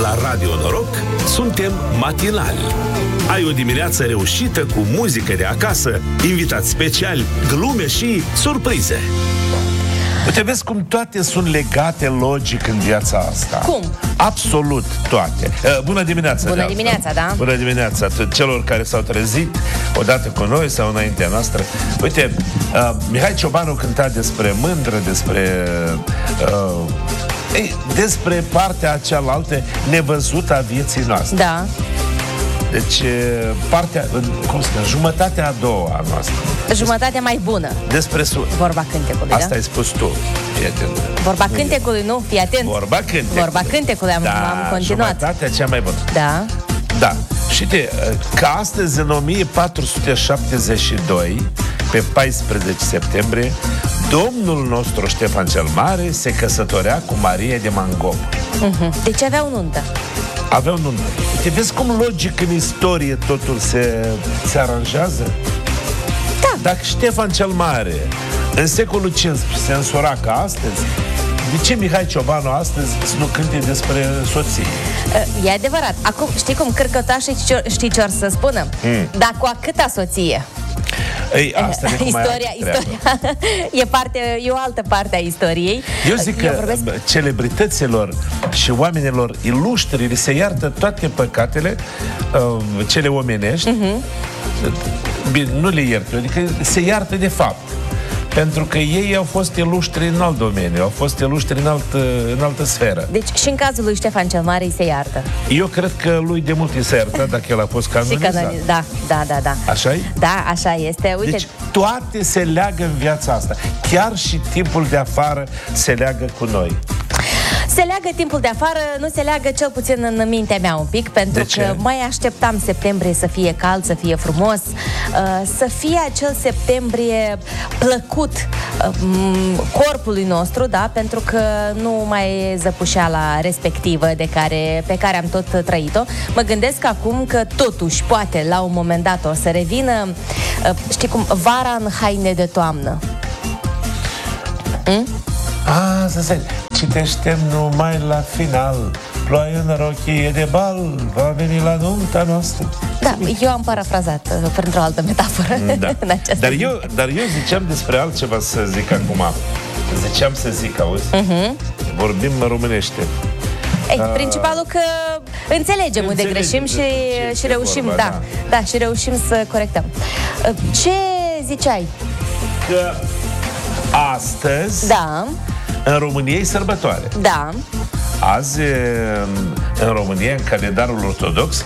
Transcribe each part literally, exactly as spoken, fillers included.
La Radio Noroc suntem matinali. Ai o dimineață reușită cu muzică de acasă, invitați speciali, glume și surprize. Uite, vezi cum toate sunt legate logic în viața asta. Cum? Absolut toate. Uh, bună dimineața! Bună dimineața, da? Bună dimineața celor care s-au trezit odată cu noi sau înaintea noastră. Uite, uh, Mihai Ciobanu cânta despre mândră, despre... Uh, ei, despre partea cealaltă nevăzută a vieții noastre. Da. Deci, partea, cum să spun, jumătatea a doua a noastră. Jumătatea mai bună. Despre su- Vorba cântecului, Asta da? ai spus tu, fii atent. Vorba cântecului, nu? Fii atent. Vorba cântecului. Vorba cântecului, am, da, am continuat. Jumătatea cea mai bună. Da. Da. Și te, că astăzi, în o mie patru sute șaptezeci și doi, pe paisprezece septembrie, domnul nostru Ștefan cel Mare se căsătorea cu Maria de Mangop. Uh-huh. Deci aveau nuntă. Aveau nuntă. Te vezi cum logic în istorie totul se, se aranjează? Da. Dacă Ștefan cel Mare în secolul cincisprezece se însura ca astăzi, de ce Mihai Ciobanu astăzi să nu cânte despre soție? E adevărat. Acum, știi cum cârcotașii știi ce or să spună? Mm. Dar cu a câta soție? Ei, asta de cum istoria, istoria e, parte, e o altă parte a istoriei. Eu zic că Eu vorbesc... celebrităților și oamenilor iluștri li se iartă toate păcatele, uh, cele omenești. Uh-huh. Bine, nu le iartă, adică se iartă de fapt. Pentru că ei au fost iluștri în alt domeniu, au fost iluștri în altă, în altă sferă. Deci și în cazul lui Ștefan cel Mare îi se iartă. Eu cred că lui de mult îi se iartă dacă el a fost canonizat. canoniz- da, da, da, da. Așa-i? Da, așa este. Uite. Deci toate se leagă în viața asta. Chiar și timpul de afară se leagă cu noi. Se leagă timpul de afară, nu se leagă cel puțin în mintea mea un pic, pentru că mai așteptam septembrie să fie cald, să fie frumos, uh, să fie acel septembrie plăcut uh, corpului nostru, da, pentru că nu mai e zăpușeala respectivă de care, pe care am tot trăit-o. Mă gândesc acum că totuși, poate, la un moment dat o să revină, uh, știi cum, vara în haine de toamnă. Hmm? A, să se citește numai la final. Ploaie în rochie de bal va veni la nunta noastră. Da, eu am parafrazat uh, printr-o altă metaforă. Da. În această dar, eu, dar eu ziceam despre altceva să zic acum. Ziceam să zic, auzi? Uh-huh. Vorbim românește. Ei, uh, principalul că înțelegem unde greșim și, și reușim, vorba, da, da, da, și reușim să corectăm. Uh, ce ziceai? Că astăzi, da, în România e sărbătoare. Da. Azi, în România, în calendarul ortodox,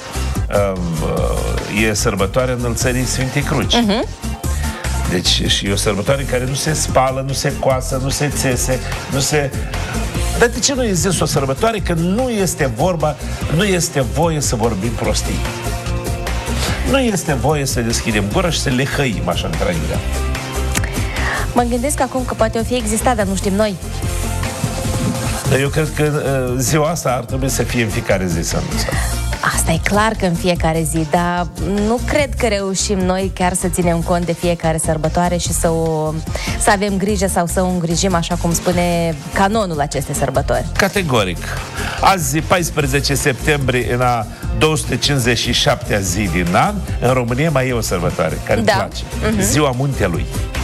e sărbătoarea înălțării Sfintei Cruci. Uh-huh. Deci și e o sărbătoare în care nu se spală, nu se coasă, nu se țese, nu se... Dar de ce nu e zis o sărbătoare? Că nu este vorba, nu este voie să vorbim prostii. Nu este voie să deschidem gura și să le hăim așa în trăirea. Mă gândesc acum că poate o fi existat, dar nu știm noi. Dar eu cred că uh, ziua asta ar trebui să fie în fiecare zi să anunțăm. Asta e clar că în fiecare zi, dar nu cred că reușim noi chiar să ținem cont de fiecare sărbătoare și să, o, să avem grijă sau să o îngrijim așa cum spune canonul acestei sărbători. Categoric. Azi, paisprezece septembrie, în a două sute cincizeci și șaptea zi din an, în România mai e o sărbătoare care da. îmi place. Uh-huh. Ziua Muntelui.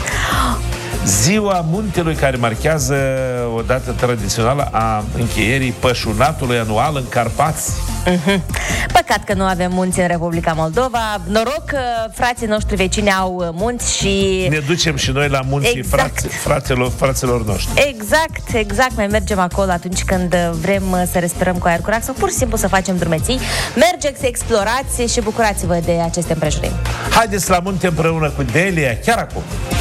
Ziua Muntelui, care marchează o dată tradițională a încheierii pășunatului anual în Carpați. Uh-huh. Păcat că nu avem munți în Republica Moldova. Noroc că frații noștri vecini au munți și... Ne ducem și noi la munții exact. frați, fraților, fraților noștri. Exact, exact. Mai mergem acolo atunci când vrem să respirăm cu aer curat sau pur și simplu să facem drumeții. Mergeți, explorați și bucurați-vă de aceste împrejurimi. Haideți la munte împreună cu Delia, chiar acum.